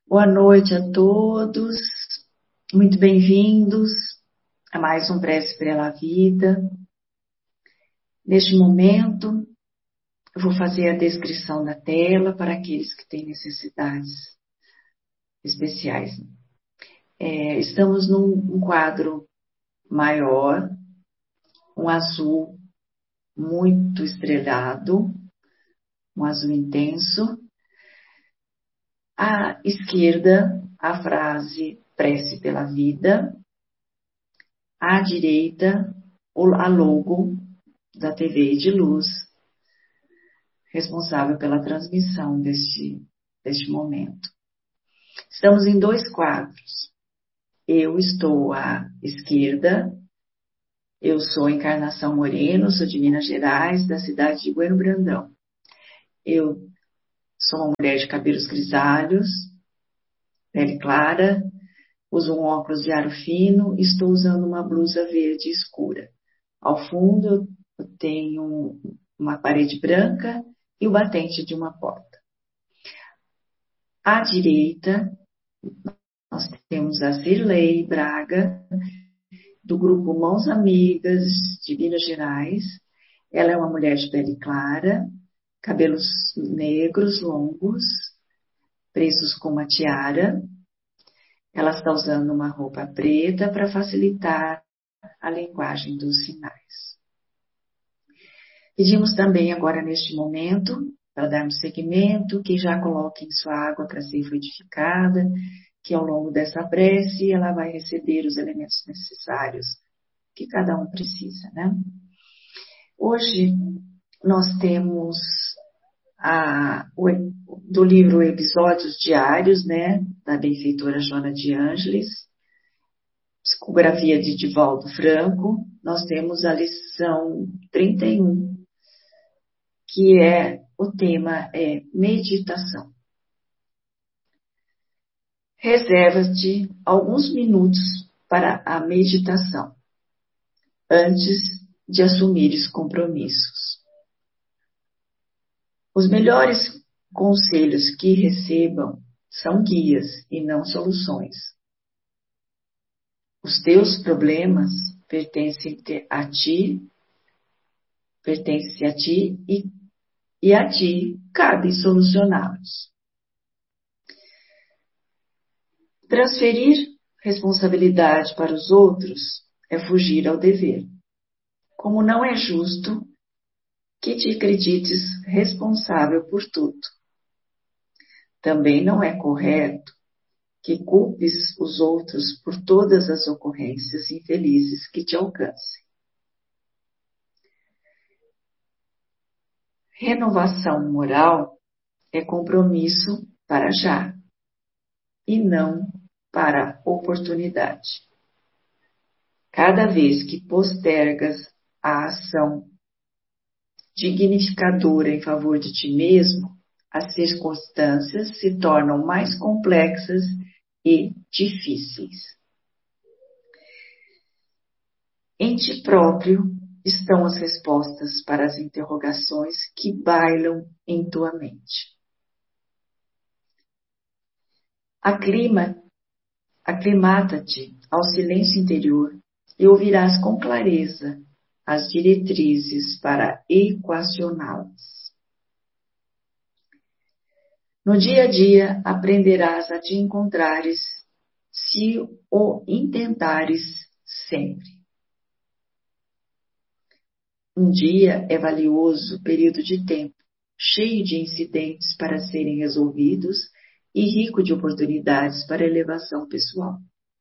Boa noite a todos, muito bem-vindos a mais um Prece pela Vida. Neste momento, eu vou fazer a descrição da tela para aqueles que têm necessidades especiais. Estamos num quadro maior, um azul muito estrelado, um azul intenso. À esquerda, a frase Prece pela Vida. À direita, a logo da TV de luz, responsável pela transmissão deste momento. Estamos em dois quadros. Eu estou à esquerda, eu sou Encarnação Moreno, sou de Minas Gerais, da cidade de Bueno Brandão. Eu sou uma mulher de cabelos grisalhos, pele clara, uso um óculos de aro fino, estou usando uma blusa verde escura. Ao fundo, eu tenho uma parede branca e o batente de uma porta. À direita, nós temos a Zirlei Braga, do grupo Mãos Amigas de Minas Gerais. Ela é uma mulher de pele clara, cabelos negros, longos, presos com uma tiara. Ela está usando uma roupa preta para facilitar a linguagem dos sinais. Pedimos também agora neste momento, para darmos seguimento, que já coloquem sua água para ser fluidificada, que ao longo dessa prece ela vai receber os elementos necessários que cada um precisa, né? Hoje nós temos do livro Episódios Diários, né, da benfeitora Joana de Ângeles, psicografia de Divaldo Franco. Nós temos a lição 31, que o tema é meditação. Reserva-te alguns minutos para a meditação, antes de assumires compromissos. Os melhores conselhos que recebam são guias e não soluções. Os teus problemas pertencem a ti e a ti cabe solucioná-los. Transferir responsabilidade para os outros é fugir ao dever. Como não é justo que te acredites responsável por tudo. Também não é correto que culpes os outros por todas as ocorrências infelizes que te alcancem. Renovação moral é compromisso para já e não para oportunidade. Cada vez que postergas a ação dignificadora em favor de ti mesmo, as circunstâncias se tornam mais complexas e difíceis. Em ti próprio estão as respostas para as interrogações que bailam em tua mente. Aclimata-te ao silêncio interior e ouvirás com clareza as diretrizes para equacioná-las. No dia a dia aprenderás a te encontrares se o intentares sempre. Um dia é valioso período de tempo, cheio de incidentes para serem resolvidos e rico de oportunidades para elevação pessoal.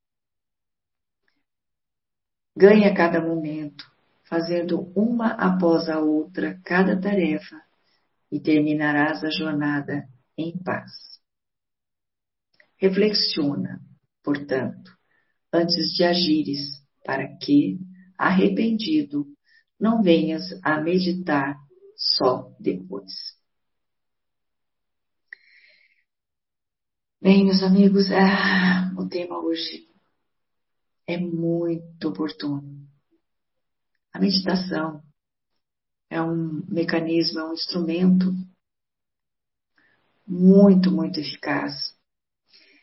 Ganha cada momento, fazendo uma após a outra cada tarefa, e terminarás a jornada em paz. Reflexiona, portanto, antes de agires, para que, arrependido, não venhas a meditar só depois. Bem, meus amigos, o tema hoje é muito oportuno. A meditação é um mecanismo, é um instrumento muito, muito eficaz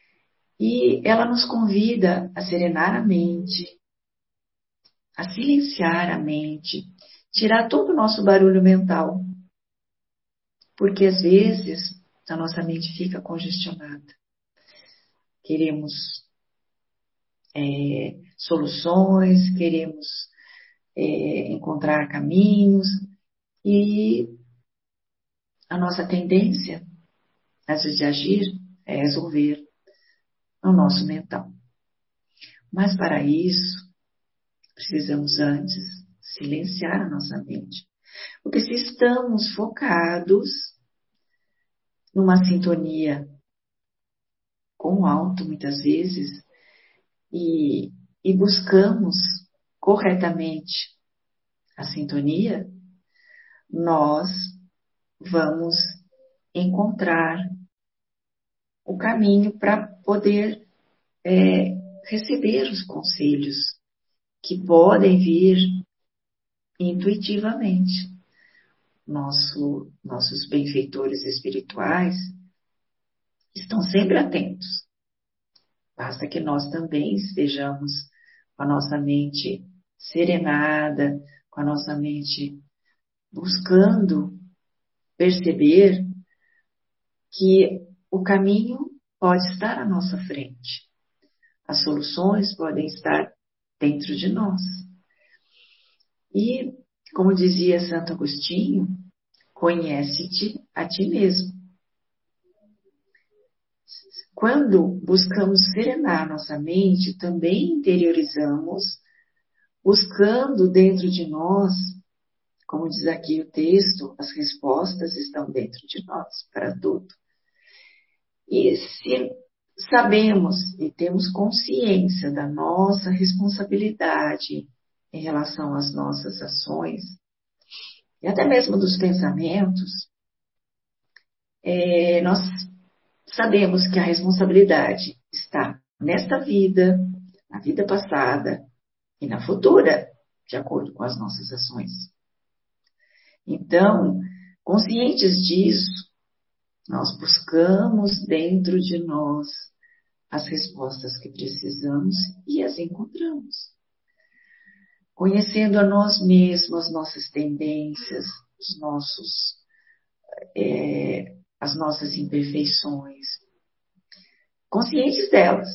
E ela nos convida a serenar a mente, a silenciar a mente, tirar todo o nosso barulho mental, porque às vezes a nossa mente fica congestionada. Queremos soluções, queremos encontrar caminhos e a nossa tendência, às vezes, de agir é resolver no nosso mental. Mas para isso, precisamos antes silenciar a nossa mente. Porque se estamos focados numa sintonia com o alto, muitas vezes, e buscamos corretamente a sintonia, nós vamos encontrar o caminho para poder receber os conselhos que podem vir intuitivamente. Nossos benfeitores espirituais estão sempre atentos. Basta que nós também estejamos com a nossa mente serenada, com a nossa mente buscando perceber que o caminho pode estar à nossa frente. As soluções podem estar dentro de nós. E, como dizia Santo Agostinho, conhece-te a ti mesmo. Quando buscamos serenar nossa mente, também interiorizamos, buscando dentro de nós, como diz aqui o texto, as respostas estão dentro de nós para tudo. E se sabemos e temos consciência da nossa responsabilidade em relação às nossas ações, e até mesmo dos pensamentos, nós sabemos que a responsabilidade está nesta vida, na vida passada e na futura, de acordo com as nossas ações. Então, conscientes disso, nós buscamos dentro de nós as respostas que precisamos e as encontramos. Conhecendo a nós mesmos, as nossas tendências, as nossas imperfeições, conscientes delas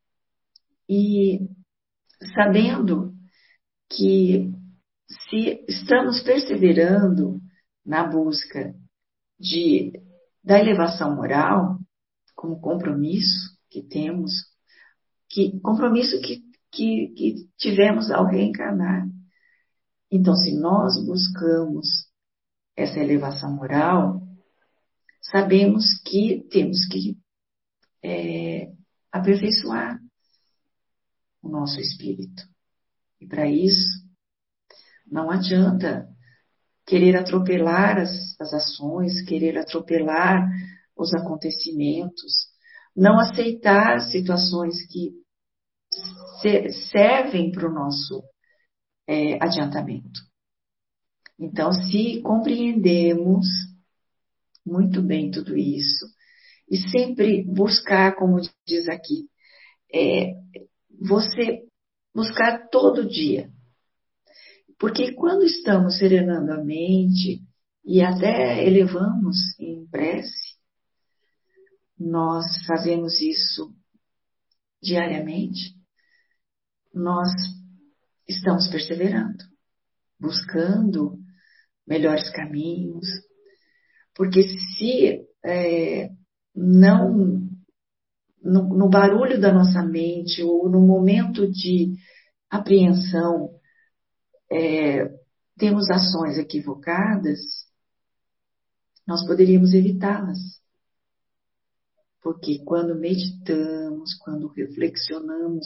e sabendo que se estamos perseverando na busca da elevação moral, como compromisso que temos, compromisso que tivemos ao reencarnar. Então, se nós buscamos essa elevação moral, sabemos que temos que aperfeiçoar o nosso espírito. E para isso, não adianta querer atropelar as ações, querer atropelar os acontecimentos, não aceitar situações que servem para o nosso adiantamento. Então, se compreendemos muito bem tudo isso, e sempre buscar, como diz aqui, você buscar todo dia. Porque quando estamos serenando a mente e até elevamos em prece, nós fazemos isso diariamente, nós estamos perseverando, buscando melhores caminhos, porque se não no barulho da nossa mente ou no momento de apreensão temos ações equivocadas, nós poderíamos evitá-las. Porque quando meditamos, quando reflexionamos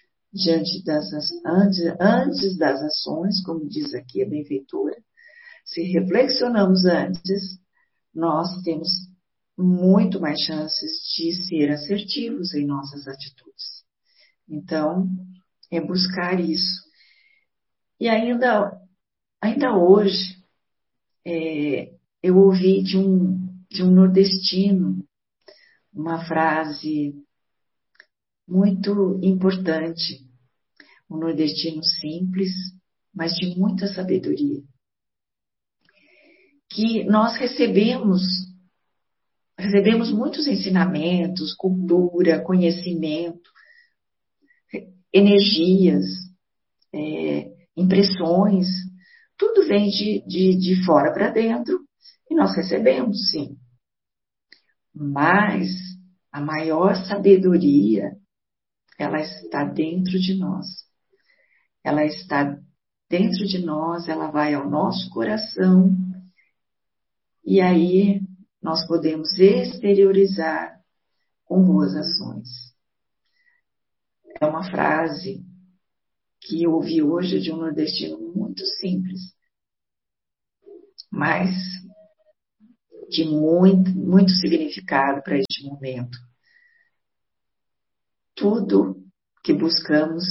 antes das ações, como diz aqui a benfeitora, se reflexionamos antes, nós temos muito mais chances de ser assertivos em nossas atitudes. Então, é buscar isso. E ainda hoje, eu ouvi de um nordestino uma frase muito importante, um nordestino simples, mas de muita sabedoria, que nós recebemos muitos ensinamentos, cultura, conhecimento, energias, impressões, tudo vem de fora para dentro e nós recebemos, sim. Mas a maior sabedoria, ela está dentro de nós. Ela está dentro de nós, ela vai ao nosso coração e aí nós podemos exteriorizar com boas ações. É uma frase que eu ouvi hoje de um nordestino muito simples, mas de muito significado para este momento. Tudo que buscamos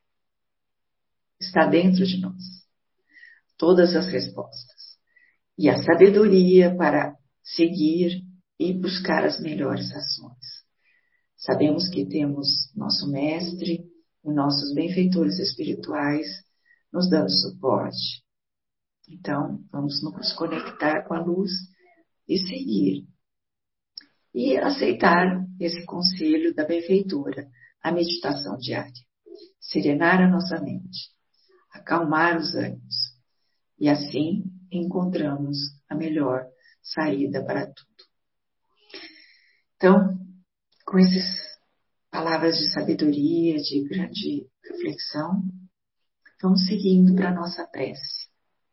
está dentro de nós. Todas as respostas. E a sabedoria para seguir e buscar as melhores ações. Sabemos que temos nosso mestre e nossos benfeitores espirituais nos dando suporte. Então, vamos nos conectar com a luz e seguir. E aceitar esse conselho da benfeitora, a meditação diária. Serenar a nossa mente, acalmar os ânimos. E assim encontramos a melhor saída para tudo. Então, com essas palavras de sabedoria, de grande reflexão, vamos seguindo para a nossa prece.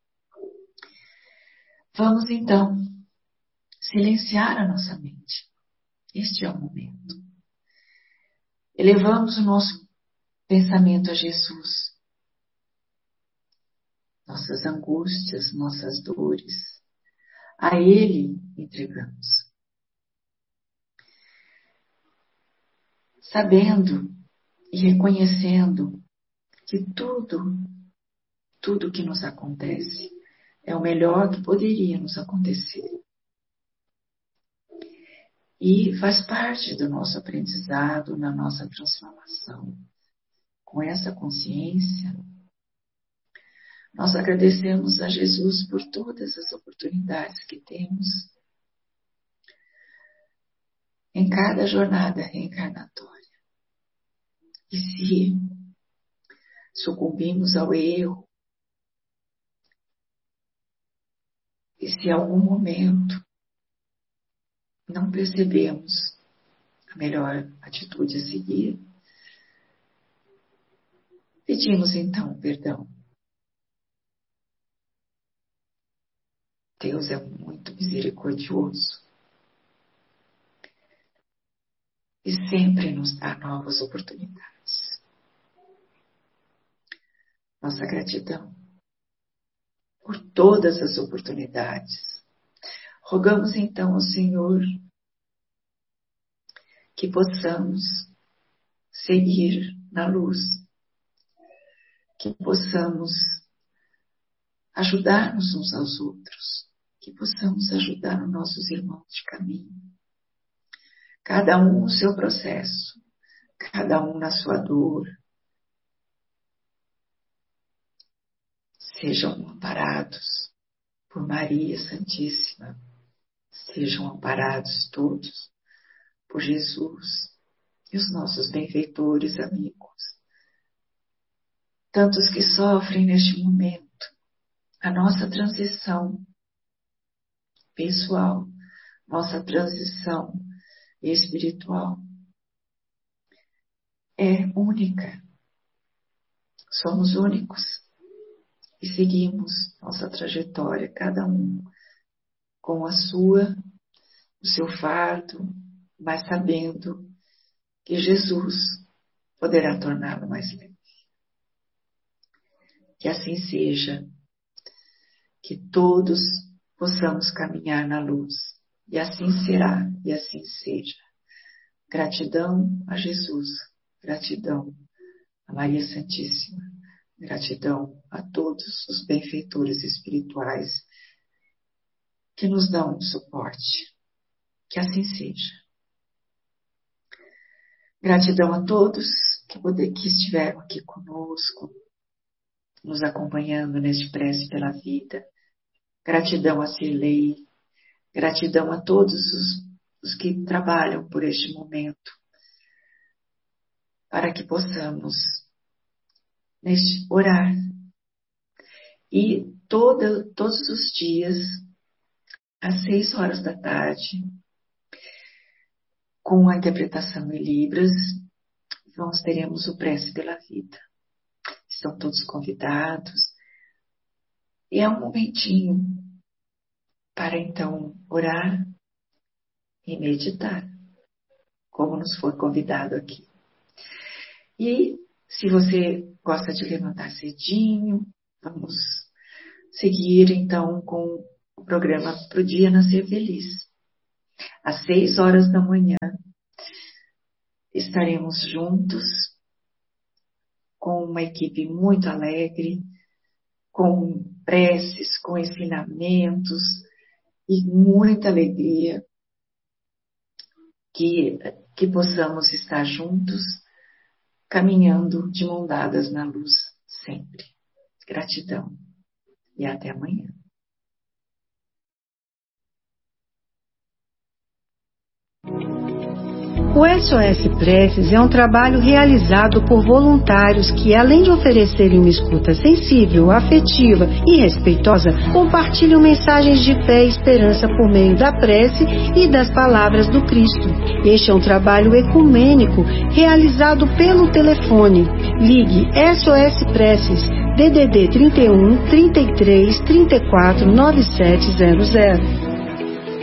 Vamos então silenciar a nossa mente. Este é o momento. Elevamos o nosso pensamento a Jesus. Nossas angústias, nossas dores, a Ele entregamos. Sabendo e reconhecendo que tudo que nos acontece é o melhor que poderia nos acontecer. E faz parte do nosso aprendizado, na nossa transformação. Com essa consciência, nós agradecemos a Jesus por todas as oportunidades que temos em cada jornada reencarnatória. E se sucumbimos ao erro, e se em algum momento não percebemos a melhor atitude a seguir, pedimos então perdão. Deus é muito misericordioso e sempre nos dá novas oportunidades. Nossa gratidão por todas as oportunidades. Rogamos então ao Senhor que possamos seguir na luz, que possamos ajudar-nos uns aos outros, que possamos ajudar os nossos irmãos de caminho. Cada um no seu processo, cada um na sua dor. Sejam amparados por Maria Santíssima. Sejam amparados todos por Jesus e os nossos benfeitores amigos. Tantos que sofrem neste momento a nossa transição pessoal, nossa transição espiritual é única. Somos únicos e seguimos nossa trajetória, cada um com o seu fardo, mas sabendo que Jesus poderá torná-lo mais leve. Que assim seja, que todos possamos caminhar na luz, e assim será, e assim seja. Gratidão a Jesus, gratidão a Maria Santíssima, gratidão a todos os benfeitores espirituais que nos dão suporte. Que assim seja. Gratidão a todos que estiveram aqui conosco, nos acompanhando neste Prece pela Vida. Gratidão a Cirlei, gratidão a todos os que trabalham por este momento, para que possamos orar. E todos os dias, às 6 horas da tarde, com a interpretação em Libras, nós teremos o Prece pela Vida. Estão todos convidados. E é um momentinho para então orar e meditar, como nos foi convidado aqui. E se você gosta de levantar cedinho, vamos seguir então com o programa para o Dia Nascer Feliz. Às 6 horas da manhã, estaremos juntos com uma equipe muito alegre, com preces, com ensinamentos e muita alegria, que possamos estar juntos, caminhando de mão dadas na luz sempre. Gratidão e até amanhã. O SOS Preces é um trabalho realizado por voluntários que, além de oferecerem uma escuta sensível, afetiva e respeitosa, compartilham mensagens de fé e esperança por meio da prece e das palavras do Cristo. Este é um trabalho ecumênico realizado pelo telefone. Ligue SOS Preces DDD 31 33 34 9700.